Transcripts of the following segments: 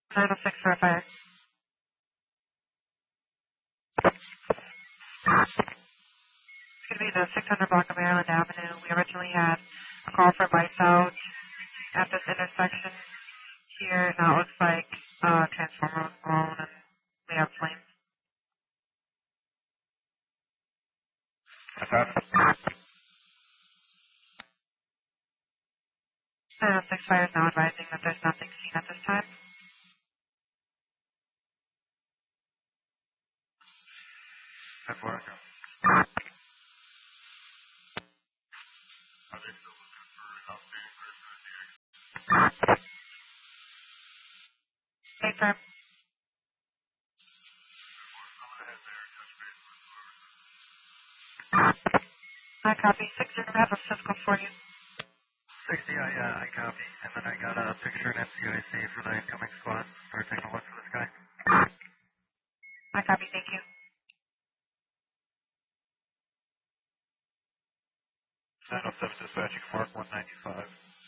906 for a fire. It's going to be the 600 block of Maryland Avenue. We originally had a call for lights out at this intersection here. Now it looks like transformer was blown and we have flames. What's that? 906 fire is now advising that there's nothing seen at this time. That's where I go. Hey, sir. I copy. 60 have a physical for you. 60, I copy. And then I got a picture in NCIC for the incoming squad. Start taking a look for this guy. I copy. Thank you. 907 dispatching mark 195.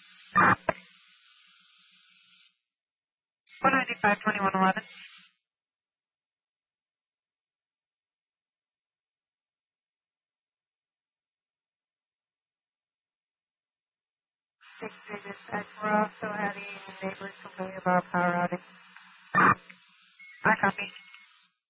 195, 2111. Six dispatch. We're also having neighbors complaining about power outage. I copy.